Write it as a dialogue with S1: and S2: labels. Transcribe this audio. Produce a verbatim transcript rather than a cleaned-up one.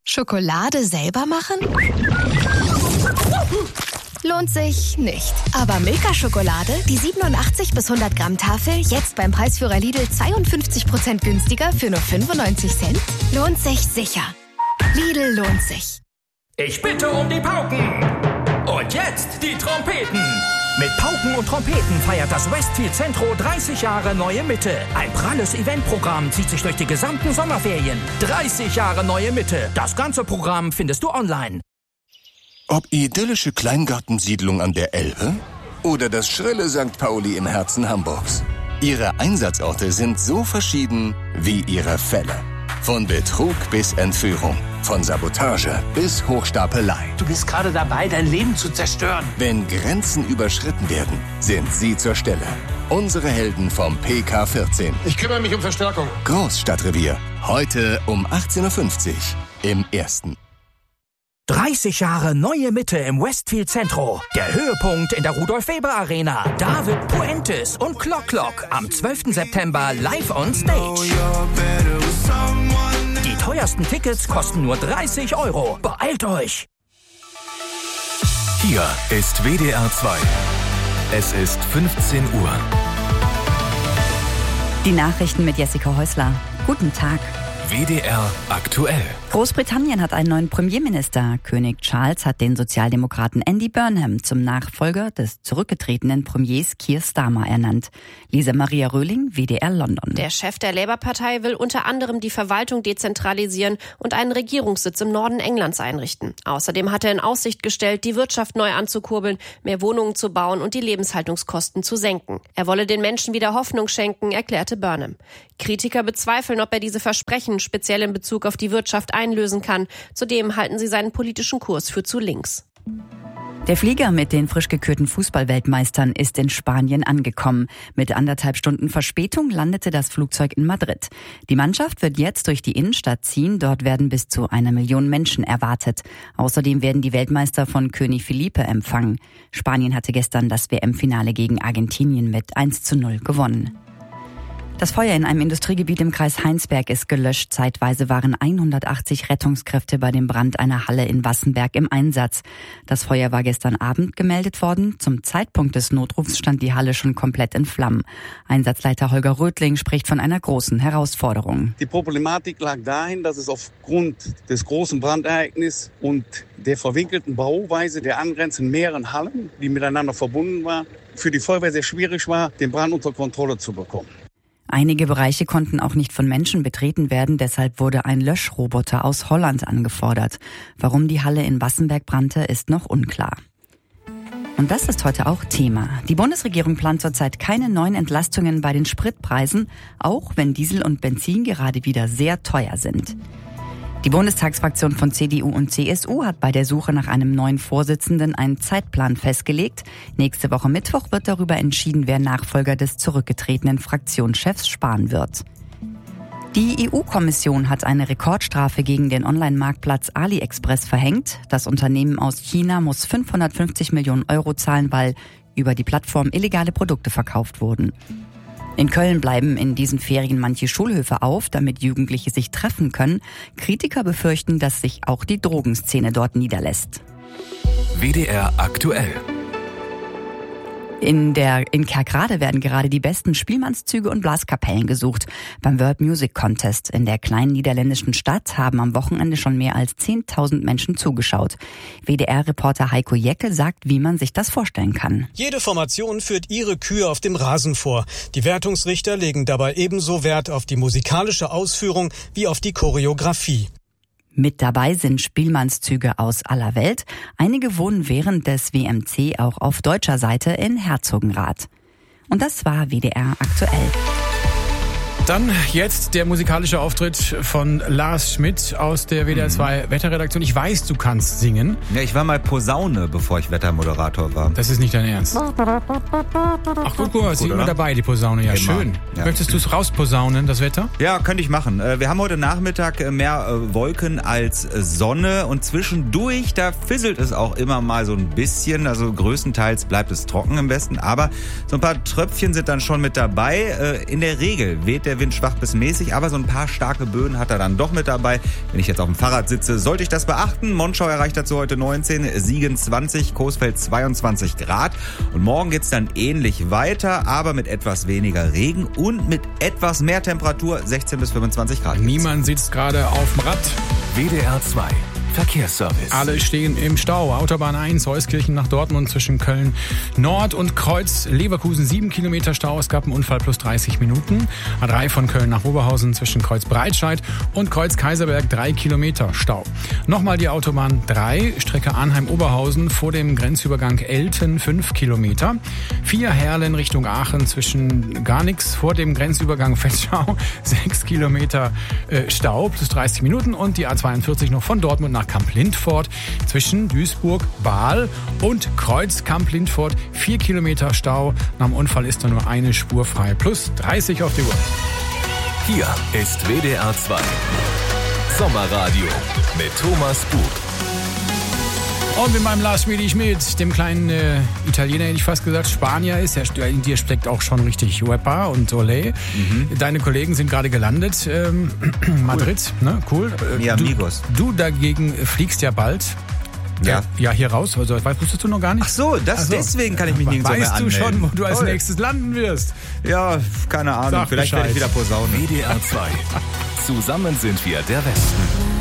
S1: Schokolade selber machen? Lohnt sich nicht. Aber Milka-Schokolade, die siebenundachtzig bis hundert Gramm Tafel, jetzt beim Preisführer Lidl zweiundfünfzig Prozent günstiger für nur fünfundneunzig Cent? Lohnt sich sicher. Lidl lohnt sich.
S2: Ich bitte um die Pauken. Und jetzt die Trompeten. Mit Pauken und Trompeten feiert das Westfield Centro dreißig Jahre Neue Mitte. Ein pralles Eventprogramm zieht sich durch die gesamten Sommerferien. dreißig Jahre Neue Mitte. Das ganze Programm findest du online.
S3: Ob idyllische Kleingartensiedlung an der Elbe oder das schrille Sankt Pauli im Herzen Hamburgs. Ihre Einsatzorte sind so verschieden wie ihre Fälle. Von Betrug bis Entführung, von Sabotage bis Hochstapelei.
S4: Du bist gerade dabei, dein Leben zu zerstören.
S3: Wenn Grenzen überschritten werden, sind sie zur Stelle. Unsere Helden vom P K vierzehn.
S5: Ich kümmere mich um Verstärkung.
S3: Großstadtrevier. Heute um achtzehn Uhr fünfzig im Ersten.
S2: dreißig Jahre Neue Mitte im Westfield Centro. Der Höhepunkt in der Rudolf-Weber-Arena. David Puentes und Clock Clock am zwölften September live on stage. Die teuersten Tickets kosten nur dreißig Euro. Beeilt euch!
S6: Hier ist W D R zwei. Es ist fünfzehn Uhr.
S7: Die Nachrichten mit Jessica Häusler. Guten Tag.
S6: W D R aktuell.
S7: Großbritannien hat einen neuen Premierminister. König Charles hat den Sozialdemokraten Andy Burnham zum Nachfolger des zurückgetretenen Premiers Keir Starmer ernannt. Lisa Maria Röhling, W D R London.
S8: Der Chef der Labour-Partei will unter anderem die Verwaltung dezentralisieren und einen Regierungssitz im Norden Englands einrichten. Außerdem hat er in Aussicht gestellt, die Wirtschaft neu anzukurbeln, mehr Wohnungen zu bauen und die Lebenshaltungskosten zu senken. Er wolle den Menschen wieder Hoffnung schenken, erklärte Burnham. Kritiker bezweifeln, ob er diese Versprechen speziell in Bezug auf die Wirtschaft einlösen kann. Zudem halten sie seinen politischen Kurs für zu links.
S7: Der Flieger mit den frisch gekürten Fußballweltmeistern ist in Spanien angekommen. Mit anderthalb Stunden Verspätung landete das Flugzeug in Madrid. Die Mannschaft wird jetzt durch die Innenstadt ziehen. Dort werden bis zu einer Million Menschen erwartet. Außerdem werden die Weltmeister von König Felipe empfangen. Spanien hatte gestern das W M-Finale gegen Argentinien mit eins zu null gewonnen. Das Feuer in einem Industriegebiet im Kreis Heinsberg ist gelöscht. Zeitweise waren hundertachtzig Rettungskräfte bei dem Brand einer Halle in Wassenberg im Einsatz. Das Feuer war gestern Abend gemeldet worden. Zum Zeitpunkt des Notrufs stand die Halle schon komplett in Flammen. Einsatzleiter Holger Rödling spricht von einer großen Herausforderung.
S9: Die Problematik lag dahin, dass es aufgrund des großen Brandereignisses und der verwinkelten Bauweise der angrenzenden mehreren Hallen, die miteinander verbunden waren, für die Feuerwehr sehr schwierig war, den Brand unter Kontrolle zu bekommen.
S7: Einige Bereiche konnten auch nicht von Menschen betreten werden, deshalb wurde ein Löschroboter aus Holland angefordert. Warum die Halle in Wassenberg brannte, ist noch unklar. Und das ist heute auch Thema. Die Bundesregierung plant zurzeit keine neuen Entlastungen bei den Spritpreisen, auch wenn Diesel und Benzin gerade wieder sehr teuer sind. Die Bundestagsfraktion von C D U und C S U hat bei der Suche nach einem neuen Vorsitzenden einen Zeitplan festgelegt. Nächste Woche Mittwoch wird darüber entschieden, wer Nachfolger des zurückgetretenen Fraktionschefs Spahn wird. Die E U-Kommission hat eine Rekordstrafe gegen den Online-Marktplatz AliExpress verhängt. Das Unternehmen aus China muss fünfhundertfünfzig Millionen Euro zahlen, weil über die Plattform illegale Produkte verkauft wurden. In Köln bleiben in diesen Ferien manche Schulhöfe auf, damit Jugendliche sich treffen können. Kritiker befürchten, dass sich auch die Drogenszene dort niederlässt.
S6: W D R aktuell.
S7: In der in Kerkrade werden gerade die besten Spielmannszüge und Blaskapellen gesucht. Beim World Music Contest in der kleinen niederländischen Stadt haben am Wochenende schon mehr als zehntausend Menschen zugeschaut. W D R-Reporter Heiko Jecke sagt, wie man sich das vorstellen kann.
S10: Jede Formation führt ihre Kühe auf dem Rasen vor. Die Wertungsrichter legen dabei ebenso Wert auf die musikalische Ausführung wie auf die Choreografie.
S7: Mit dabei sind Spielmannszüge aus aller Welt. Einige wohnen während des W M C auch auf deutscher Seite in Herzogenrath. Und das war W D R aktuell.
S11: Dann jetzt der musikalische Auftritt von Lars Schmidt aus der W D R zwei mhm. Wetterredaktion. Ich weiß, du kannst singen.
S12: Ja, ich war mal Posaune, bevor ich Wettermoderator war.
S11: Das ist nicht dein Ernst. Ach gut, gut, ist immer dabei, die Posaune. Ja, Immer. schön. Ja. Möchtest du es rausposaunen, das Wetter?
S12: Ja, könnte ich machen. Wir haben heute Nachmittag mehr Wolken als Sonne und zwischendurch, da fisselt es auch immer mal so ein bisschen. Also größtenteils bleibt es trocken im Westen, aber so ein paar Tröpfchen sind dann schon mit dabei. In der Regel weht der der Wind schwach bis mäßig, aber so ein paar starke Böen hat er dann doch mit dabei. Wenn ich jetzt auf dem Fahrrad sitze, sollte ich das beachten. Monschau erreicht dazu heute neunzehn, Siegen zwanzig, Coesfeld zweiundzwanzig Grad. Und morgen geht's dann ähnlich weiter, aber mit etwas weniger Regen und mit etwas mehr Temperatur, sechzehn bis fünfundzwanzig Grad.
S11: Niemand sitzt gerade auf dem Rad.
S6: W D R zwei Verkehrsservice.
S11: Alle stehen im Stau. Autobahn eins, Euskirchen nach Dortmund zwischen Köln Nord und Kreuz Leverkusen sieben Kilometer Stau. Es gab einen Unfall plus dreißig Minuten. A drei von Köln nach Oberhausen zwischen Kreuz Breitscheid und Kreuz Kaiserberg drei Kilometer Stau. Nochmal die Autobahn drei, Strecke Arnheim-Oberhausen vor dem Grenzübergang Elten fünf Kilometer. vier Herlen Richtung Aachen zwischen Garnix vor dem Grenzübergang Fetschau sechs Kilometer äh, Stau plus dreißig Minuten und die A zweiundvierzig noch von Dortmund nach Kamp-Lindfort zwischen Duisburg, Baal und Kreuz Kamp-Lindfort. Vier Kilometer Stau. Nach dem Unfall ist da nur eine Spur frei. Plus dreißig auf die Uhr.
S6: Hier ist W D R zwei Sommerradio mit Thomas Bug.
S11: Und mit meinem Lars Schmiedi Schmidt, dem kleinen äh, Italiener, hätte ich fast gesagt, Spanier ist. Der, in dir steckt auch schon richtig Huepa und Olé. Mhm. Deine Kollegen sind gerade gelandet. Ähm, Madrid, cool. Ne? Cool.
S12: Mi amigos.
S11: Du, du dagegen fliegst ja bald.
S12: Ja.
S11: Ja, hier raus. Also, das wusstest du noch gar nicht?
S12: Ach so, das, also, deswegen kann ich mich nirgendwo mehr anmelden.
S11: Weißt du schon, wo du als
S12: Toll.
S11: nächstes landen wirst?
S12: Ja, keine Ahnung.
S11: Sag
S12: Vielleicht
S11: Bescheid.
S12: werde ich wieder posaunen.
S6: W D R zwei Zusammen sind wir der Westen.